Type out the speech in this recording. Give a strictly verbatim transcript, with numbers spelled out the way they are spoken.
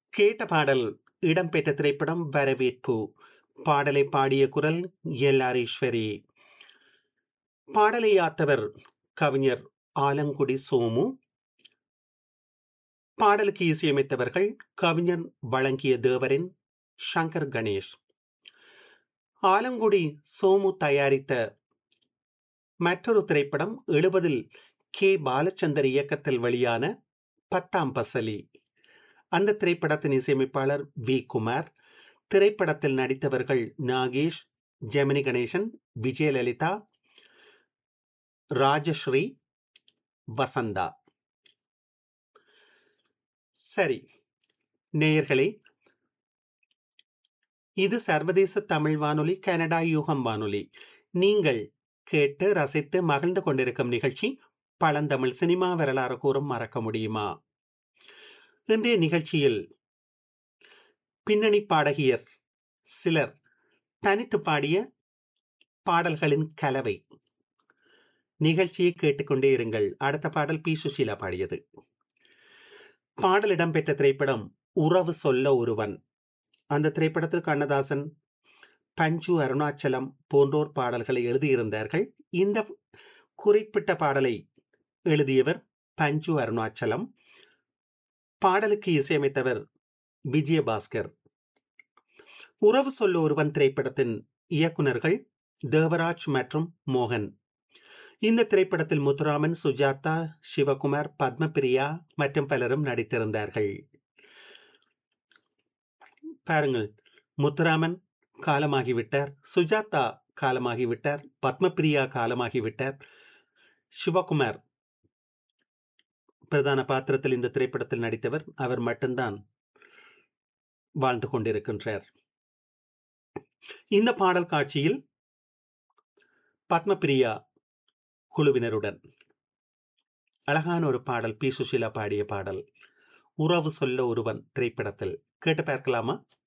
கேட்ட பாடல் இடம்பெற்ற திரைப்படம் வரவேற்பு. பாடலை பாடிய குரல் எல் ஆர் ஈஸ்வரி. பாடலை யாத்தவர் கவிஞர் ஆலங்குடி சோமு. பாடலுக்கு இசையமைத்தவர்கள் கவிஞர் வழங்கிய தேவரின் சங்கர் கணேஷ். ஆலங்குடி சோமு தயாரித்த மற்றொரு திரைப்படம் எழுபதில் கே பாலச்சந்தர் இயக்கத்தில் வெளியான பத்தாம் பசலி. அந்த திரைப்படத்தின் இசையமைப்பாளர் வி குமார். திரைப்படத்தில் நடித்தவர்கள் நாகேஷ், ஜெமினி கணேசன், விஜயலலிதா, ராஜஸ்ரீ, வசந்தா. சரி நேயர்களே, இது சர்வதேச தமிழ் வானொலி, கனடா யூகம் வானொலி. நீங்கள் கேட்டு ரசித்து மகிழ்ந்து கொண்டிருக்கும் நிகழ்ச்சி பழந்தமிழ் சினிமா வரலாறு கூறும் மறக்க முடியுமா. இன்றைய நிகழ்ச்சியில் பின்னணி பாடகியர் சிலர் தனித்து பாடிய பாடல்களின் கலவை. நிகழ்ச்சியை கேட்டுக்கொண்டே இருங்கள். அடுத்த பாடல் பி சுஷீலா பாடியது. பாடல் இடம்பெற்ற திரைப்படம் உறவு சொல்ல ஒருவன். அந்த திரைப்படத்தில் கண்ணதாசன், பஞ்சு அருணாச்சலம் போன்றோர் பாடல்களை எழுதியிருந்தார்கள். இந்த குறிப்பிட்ட பாடலை எழுதியவர் பஞ்சு அருணாச்சலம். பாடலுக்கு இசையமைத்தவர் விஜயபாஸ்கர். உறவு சொல்ல ஒருவன் திரைப்படத்தின் இயக்குனர்கள் தேவராஜ் மற்றும் மோகன். இந்த திரைப்படத்தில் முத்துராமன், சுஜாதா, சிவகுமார், பத்மபிரியா மற்றும் பலரும் நடித்திருந்தார்கள். பாருங்கள், முத்துராமன் காலமாகிவிட்டார், சுஜாதா காலமாகிவிட்டார், பத்மபிரியா காலமாகிவிட்டார். சிவகுமார் பிரதான பாத்திரத்தில் இந்த திரைப்படத்தில் நடித்தவர். அவர் மட்டும்தான் வாழ்ந்து கொண்டிருக்கின்றார். இந்த பாடல் காட்சியில் பத்மபிரியா குழுவினருடன் அழகான ஒரு பாடல் பி சுஷீலா பாடிய பாடல் உறவு சொல்ல ஒருவன் திரைப்படத்தில். கேட்டு பார்க்கலாமா?